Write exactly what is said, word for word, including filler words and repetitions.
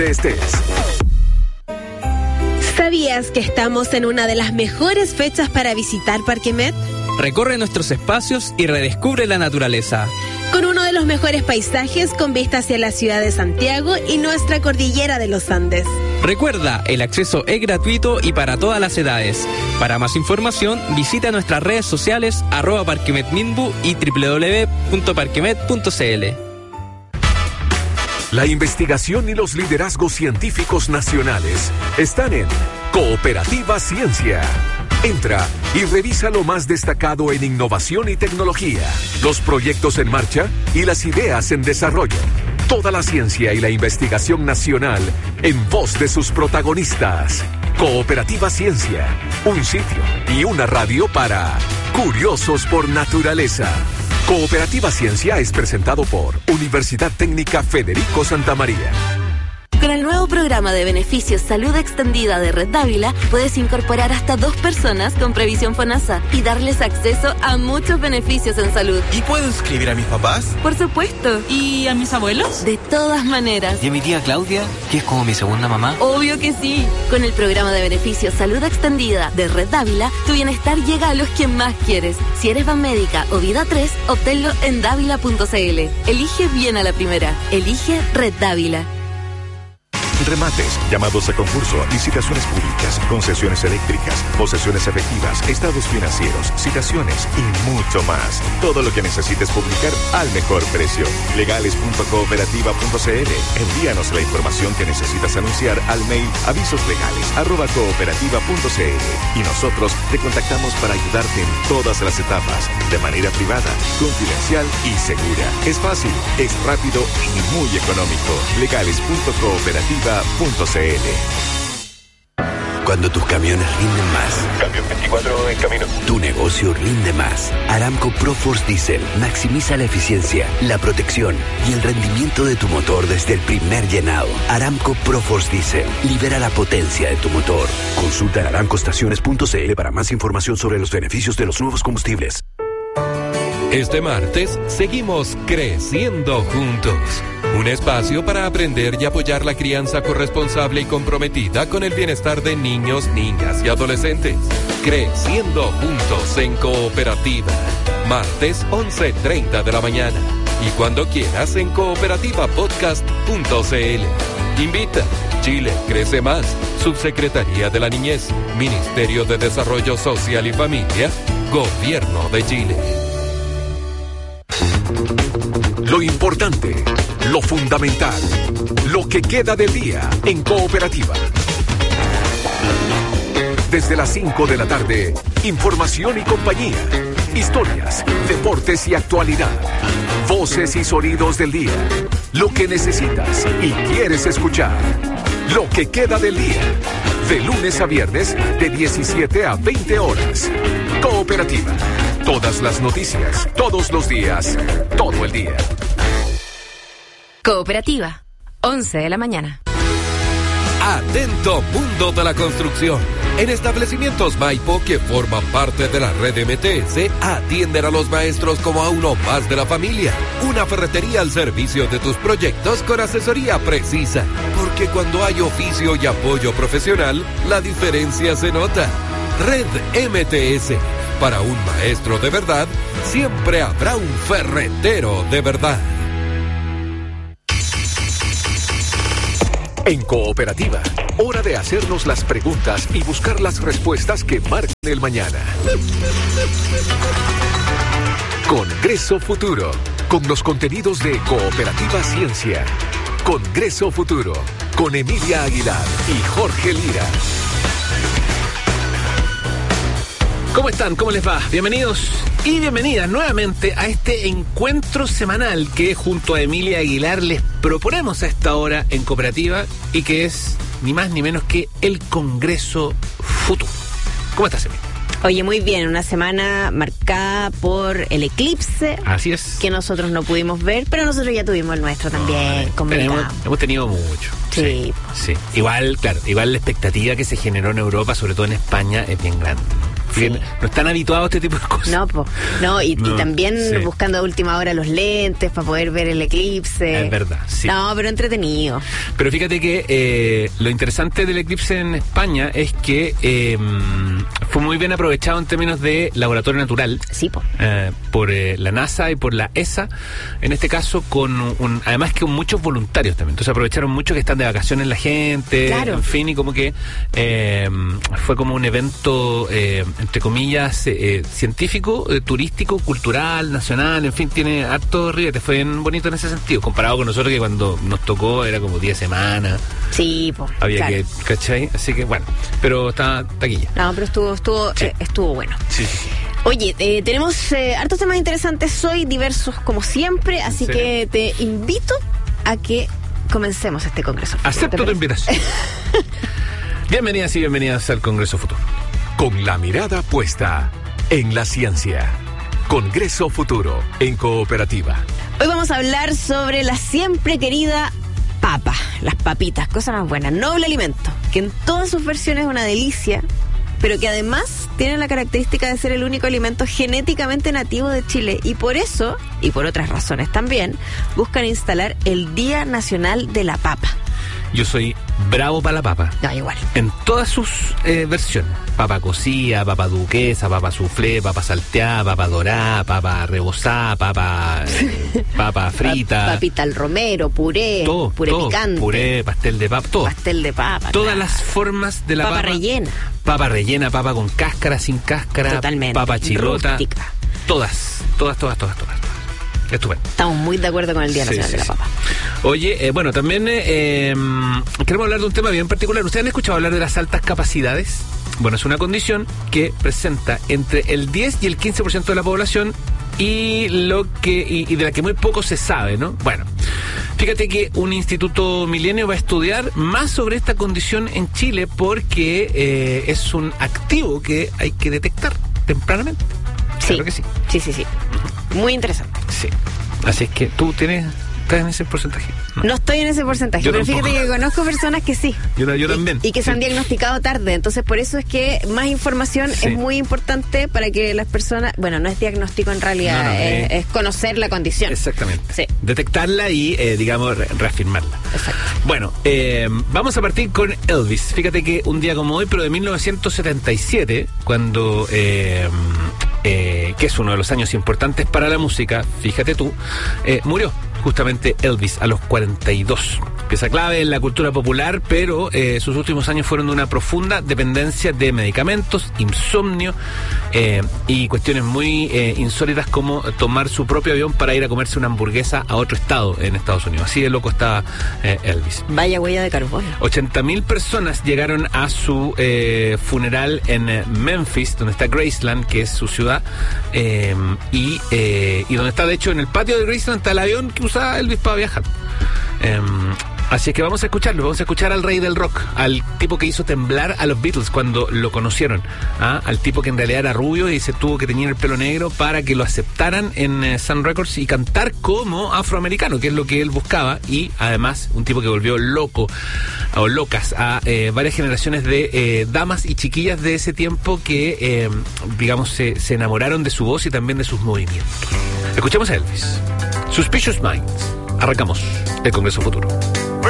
estés. ¿Sabías que estamos en una de las mejores fechas para visitar Parque Met? Recorre nuestros espacios y redescubre la naturaleza. Con uno de los mejores paisajes con vista hacia la ciudad de Santiago y nuestra cordillera de los Andes. Recuerda, el acceso es gratuito y para todas las edades. Para más información, visita nuestras redes sociales arroba parquemetminbu y doble u doble u doble u punto parquemet punto c l. La investigación y los liderazgos científicos nacionales están en Cooperativa Ciencia. Entra y revisa lo más destacado en innovación y tecnología, los proyectos en marcha y las ideas en desarrollo. Toda la ciencia y la investigación nacional en voz de sus protagonistas. Cooperativa Ciencia, un sitio y una radio para curiosos por naturaleza. Cooperativa Ciencia es presentado por Universidad Técnica Federico Santa María. Con el nuevo programa de beneficios Salud Extendida de Red Dávila, puedes incorporar hasta dos personas con previsión FONASA y darles acceso a muchos beneficios en salud. ¿Y puedo inscribir a mis papás? Por supuesto. ¿Y a mis abuelos? De todas maneras. ¿Y a mi tía Claudia, que es como mi segunda mamá? Obvio que sí. Con el programa de beneficios Salud Extendida de Red Dávila, tu bienestar llega a los que más quieres. Si eres Banmédica o Vida tres, obténlo en dávila punto c l. Elige bien a la primera. Elige Red Dávila. Remates, llamados a concurso, licitaciones públicas, concesiones eléctricas, posesiones efectivas, estados financieros, citaciones y mucho más. Todo lo que necesites publicar al mejor precio. legales punto cooperativa punto c l. Envíanos la información que necesitas anunciar al mail avisoslegales arroba cooperativa punto c l y nosotros te contactamos para ayudarte en todas las etapas, de manera privada, confidencial y segura. Es fácil, es rápido y muy económico. legales punto cooperativa punto c l. Cuando tus camiones rinden más. Camión veinticuatro en camino. Tu negocio rinde más. Aramco ProForce Diesel maximiza la eficiencia, la protección y el rendimiento de tu motor desde el primer llenado. Aramco ProForce Diesel libera la potencia de tu motor. Consulta en aramco estaciones punto c l para más información sobre los beneficios de los nuevos combustibles. Este martes seguimos creciendo juntos. Un espacio para aprender y apoyar la crianza corresponsable y comprometida con el bienestar de niños, niñas y adolescentes. Creciendo juntos en Cooperativa. Martes once treinta de la mañana. Y cuando quieras en cooperativa podcast punto c l. Invita. Chile crece más. Subsecretaría de la Niñez. Ministerio de Desarrollo Social y Familia. Gobierno de Chile. Lo importante, lo fundamental, lo que queda del día en Cooperativa. Desde las cinco de la tarde, información y compañía, historias, deportes y actualidad, voces y sonidos del día, lo que necesitas y quieres escuchar. Lo que queda del día, de lunes a viernes, de diecisiete a veinte horas. Cooperativa. Todas las noticias, todos los días, todo el día. Cooperativa, once de la mañana. Atento mundo de la construcción. En establecimientos Maipo que forman parte de la red M T S, atienden a los maestros como a uno más de la familia. Una ferretería al servicio de tus proyectos con asesoría precisa. Porque cuando hay oficio y apoyo profesional, la diferencia se nota. Red M T S. Para un maestro de verdad, siempre habrá un ferretero de verdad. En Cooperativa, hora de hacernos las preguntas y buscar las respuestas que marcan el mañana. Congreso Futuro, con los contenidos de Cooperativa Ciencia. Congreso Futuro, con Emilia Aguilar y Jorge Lira. ¿Cómo están? ¿Cómo les va? Bienvenidos y bienvenidas nuevamente a este encuentro semanal que junto a Emilia Aguilar les proponemos a esta hora en Cooperativa y que es ni más ni menos que el Congreso Futuro. ¿Cómo estás, Emilia? Oye, muy bien, una semana marcada por el eclipse. Así es. Que nosotros no pudimos ver, pero nosotros ya tuvimos el nuestro también. No, hemos, hemos tenido mucho. Sí. sí. Sí. Igual, claro, igual la expectativa que se generó en Europa, sobre todo en España, es bien grande. Sí. No están habituados a este tipo de cosas. No, po. no, y, no, y también sí. buscando a última hora los lentes para poder ver el eclipse. Es verdad, sí. No, pero entretenido. Pero fíjate que eh, lo interesante del eclipse en España es que eh, fue muy bien aprovechado en términos de laboratorio natural. Sí, po. Eh, por eh, la NASA y por la E S A, en este caso con un, además que con muchos voluntarios también. Entonces aprovecharon mucho que están de vacaciones la gente, claro. En fin, y como que eh, fue como un evento eh, entre comillas eh, científico, eh, turístico, cultural, nacional, en fin, tiene harto ribete, fue bien bonito en ese sentido, comparado con nosotros que cuando nos tocó era como diez semanas. Sí, po, había claro. que, ¿cachai? Así que bueno, pero está taquilla. No, pero estuvo, estuvo, sí. eh, estuvo bueno. Sí, sí, sí. Oye, eh, tenemos eh, hartos temas interesantes hoy, diversos como siempre, así sí. que te invito a que comencemos este Congreso Futuro. Acepto tu invitación. Bienvenidas y bienvenidas al Congreso Futuro. Con la mirada puesta en la ciencia. Congreso Futuro en Cooperativa. Hoy vamos a hablar sobre la siempre querida papa, las papitas, cosa más buena, noble alimento, que en todas sus versiones es una delicia, pero que además tiene la característica de ser el único alimento genéticamente nativo de Chile y por eso, y por otras razones también, buscan instalar el Día Nacional de la Papa. Yo soy bravo para la papa. No, igual. En todas sus eh, versiones. Papa cocida, papa duquesa, papa soufflé, papa salteada, papa dorada, papa rebozada, papa, eh, papa frita. Papita al romero, puré, todo, puré todo, picante. Puré, pastel de papa, todo. Pastel de papa. Todas claro. las formas de la papa. Papa rellena. Papa rellena, papa con cáscara, sin cáscara. Totalmente. Papa chilota. Rústica. Todas, todas, todas, todas, todas. Estupendo. Estamos muy de acuerdo con el Día sí, Nacional sí, de la sí. Papa. Oye, eh, bueno, también eh, eh, queremos hablar de un tema bien particular. ¿Ustedes han escuchado hablar de las altas capacidades? Bueno, es una condición que presenta entre el diez y el quince por ciento de la población y lo que y, y de la que muy poco se sabe, ¿no? Bueno, fíjate que un instituto Milenio va a estudiar más sobre esta condición en Chile porque eh, es un activo que hay que detectar tempranamente. Sí, claro que sí. Sí, sí, sí. Muy interesante. Sí. Así es que tú tienes, estás en ese porcentaje. No, no estoy en ese porcentaje, Yo pero tampoco. fíjate que conozco personas que sí. Yo, yo y, también. Y que se han sí. diagnosticado tarde. Entonces, por eso es que más información Sí. es muy importante para que las personas. Bueno, no es diagnóstico en realidad, No, no, es, eh. es conocer la condición. Exactamente. Sí. Detectarla y, eh, digamos, re- reafirmarla. Exacto. Bueno, eh, vamos a partir con Elvis. Fíjate que un día como hoy, pero de mil novecientos setenta y siete, cuando, eh, eh, que es uno de los años importantes para la música, fíjate tú, eh, murió justamente Elvis a los cuarenta y dos. Pieza clave en la cultura popular, pero eh, sus últimos años fueron de una profunda dependencia de medicamentos, insomnio eh, y cuestiones muy eh, insólitas como tomar su propio avión para ir a comerse una hamburguesa a otro estado en Estados Unidos. Así de loco estaba eh, Elvis. Vaya huella de carbono. ochenta mil personas llegaron a su eh, funeral en eh, Memphis, donde está Graceland, que es su ciudad, eh, y, eh, y donde está, de hecho, en el patio de Graceland está el avión que usaba Elvis para viajar. Eh, Así es que vamos a escucharlo, vamos a escuchar al rey del rock, al tipo que hizo temblar a los Beatles cuando lo conocieron, ¿ah? Al tipo que en realidad era rubio y se tuvo que teñir el pelo negro para que lo aceptaran en eh, Sun Records y cantar como afroamericano, que es lo que él buscaba, y además un tipo que volvió loco o locas a eh, varias generaciones de eh, damas y chiquillas de ese tiempo que, eh, digamos, se, se enamoraron de su voz y también de sus movimientos. Escuchemos a Elvis. Suspicious Minds. Arrancamos el Congreso Futuro.